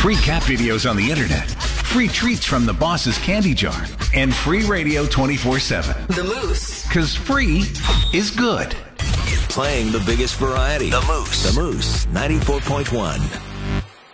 free cat videos on the internet, free treats from the boss's candy jar, and free radio 24/7. The Moose. Because free is good. Playing the biggest variety. The Moose. The Moose, 94.1.